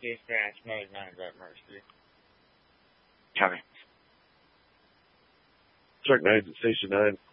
Dispatch, mode 9 at Mercy. Copy. Truck 9's at Station 9.